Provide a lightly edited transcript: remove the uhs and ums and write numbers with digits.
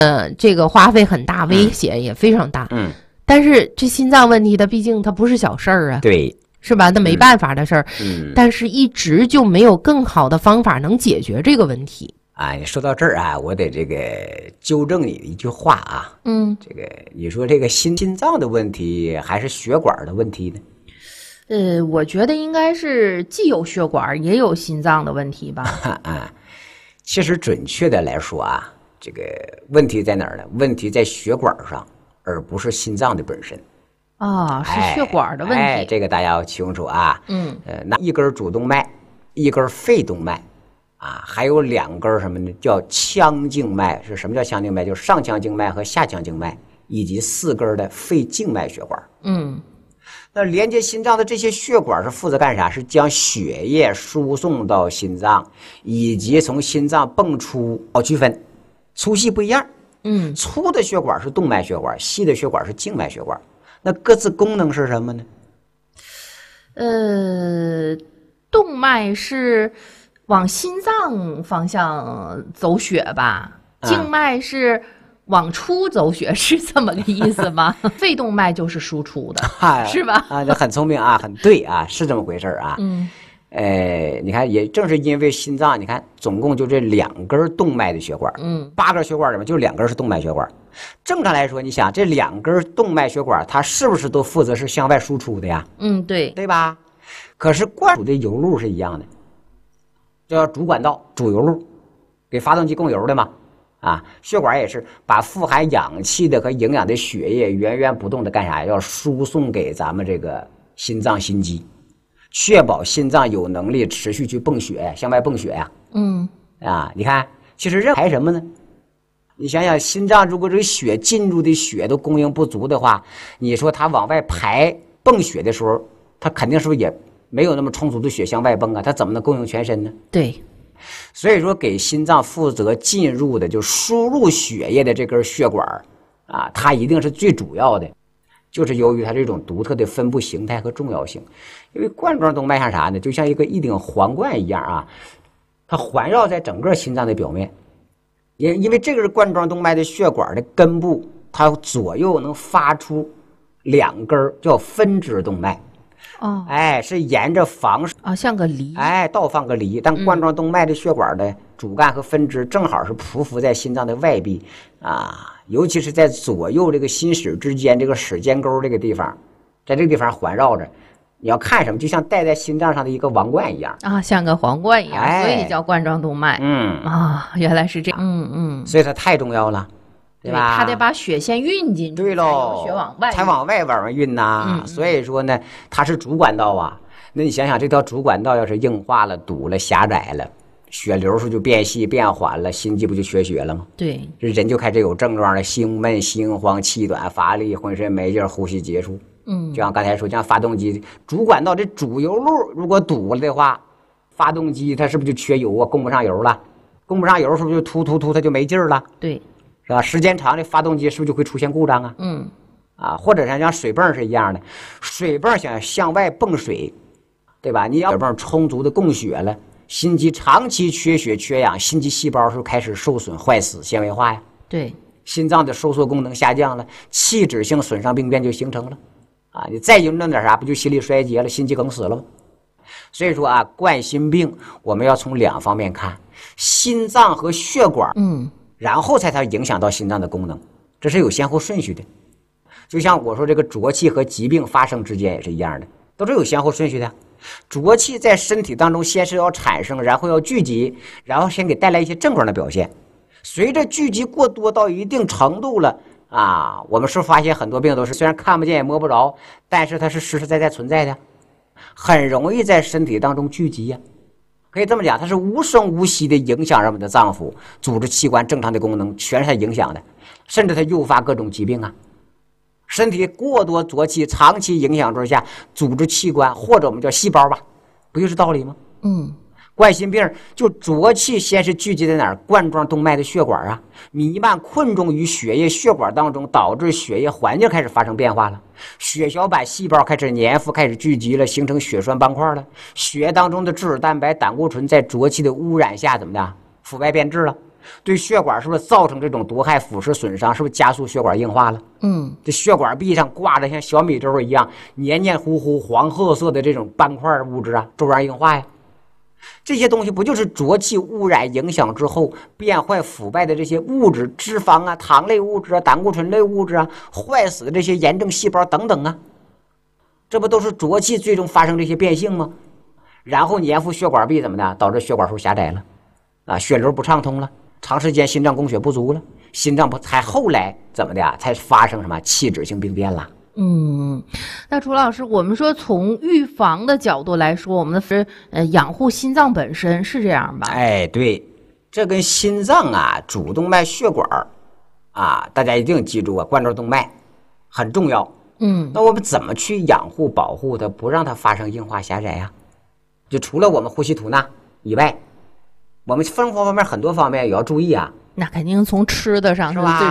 这个花费很大，危险也非常大。但是这心脏问题它毕竟它不是小事儿啊， 对， 是吧？那没办法的事儿。但是一直就没有更好的方法能解决这个问题。 你说到这儿啊，我得这个纠正你的一句话啊。这个你说这个心脏的问题还是血管的问题呢？ 我觉得应该是既有血管也有心脏的问题吧。 其实准确的来说啊，这个问题在哪儿呢？问题在血管上，而不是心脏的本身。 是血管的问题。 这个大家要清楚啊。那一根主动脉，一根肺动脉。还有2根什么呢？叫腔静脉。是什么叫腔静脉？就是上腔静脉和下腔静脉，以及4根的肺静脉血管。那连接心脏的这些血管是负责干啥？是将血液输送到心脏，以及从心脏泵出。要区分粗细不一样。粗的血管是动脉血管，细的血管是静脉血管。那各自功能是什么呢？ 动脉是往心脏方向走血吧，静脉是往出走血，是这么个意思吗？肺动脉就是输出的，是吧？ 这很聪明啊，很对啊，是这么回事啊。你看，也正是因为心脏，你看总共就这2根动脉的血管，8根血管里面就2根是动脉血管。正常来说，你想这2根动脉血管，它是不是都负责是向外输出的呀？ 对吧？可是灌输的油路是一样的，叫主管道、主油路，给发动机供油的嘛。血管也是把富含氧气的和营养的血液源源不动的干啥？要输送给咱们这个心脏心肌。确保心脏有能力持续去泵血，向外泵血呀。你看，其实排什么呢？你想想，心脏如果这个血进入的血都供应不足的话，你说它往外排泵血的时候，它肯定是不是也没有那么充足的血向外泵啊？它怎么能供应全身呢？ 对， 所以说给心脏负责进入的就输入血液的这根血管它一定是最主要的。就是由于它这种独特的分布形态和重要性，因为冠状动脉像啥呢？就像一顶皇冠一样它环绕在整个心脏的表面。也因为这个是冠状动脉的血管的根部，它左右能发出2根叫分支动脉。是沿着房像个梨。 倒放个梨。但冠状动脉的血管的主干和分支正好是匍匐在心脏的外壁尤其是在左右这个心室之间这个室间沟这个地方，在这个地方环绕着，你要看什么，就像戴在心脏上的一个王冠一样像个皇冠一样，所以叫冠状动脉。原来是这样。 所以它太重要了，对吧？ 它得把血先运进去， 对喽， 血往外才往外运所以说呢，它是主管道那你想想，这条主管道要是硬化了、堵了、狭窄了，血流是就变细变缓了，心肌不就缺血了吗？ 对， 这人就开始有症状了，心闷、心慌、气短、乏力、浑身没劲、呼吸急促。就像刚才说，像发动机主管道这主油路如果堵了的话，发动机它是不是就缺油供不上油了？供不上油是不是就突它就没劲儿了？ 对， 是吧？时间长的发动机是不是就会出现故障或者像水泵是一样的，水泵想向外泵水，对吧？你要水泵充足的供血了，心肌长期缺血缺氧，心肌细胞是不是开始受损坏死纤维化呀？ 对， 心脏的收缩功能下降了，器质性损伤病变就形成了你再严重点啥，不就心力衰竭了，心肌梗死了吗？所以说冠心病我们要从2方面看，心脏和血管然后才影响到心脏的功能，这是有先后顺序的。就像我说这个浊气和疾病发生之间也是一样的，都是有先后顺序的。浊气在身体当中先是要产生，然后要聚集，然后先给带来一些症状的表现。随着聚集过多到一定程度了我们是发现很多病都是虽然看不见也摸不着，但是它是实实在在存在的，很容易在身体当中聚集可以这么讲，它是无声无息的影响人们的脏腑、组织器官正常的功能，全是它影响的，甚至它诱发各种疾病身体过多浊气长期影响之下，组织器官或者我们叫细胞吧，不就是道理吗？冠心病就浊气先是聚集在哪儿？冠状动脉的血管弥漫困重于血液血管当中，导致血液环境开始发生变化了，血小板细胞开始粘附，开始聚集了，形成血栓斑块了。血液当中的质蛋白、胆固醇在浊气的污染下怎么的腐败变质了， 对血管是不是造成这种毒害腐蚀损伤？是不是加速血管硬化了？这血管壁上挂着像小米粥一样黏黏糊糊、黄褐色的这种斑块物质啊，粥样硬化呀。这些东西不就是浊气污染影响之后变坏腐败的这些物质、脂肪啊、糖类物质啊、胆固醇类物质啊，坏死的这些炎症细胞等等啊？这不都是浊气最终发生这些变性吗？然后粘附血管壁怎么的，导致血管束狭窄了啊，血流不畅通了，长时间心脏供血不足了，心脏不才后来怎么的啊，才发生什么器质性病变了。 那楚老师，我们说从预防的角度来说，我们是养护心脏本身，是这样吧？ 哎，对，这跟心脏啊、主动脉血管啊，大家一定记住啊，冠状动脉很重要。那我们怎么去养护保护它，不让它发生硬化狭窄呀？就除了我们呼吸吐纳以外，我们生活方面很多方面也要注意啊。 那肯定从吃的上是吧？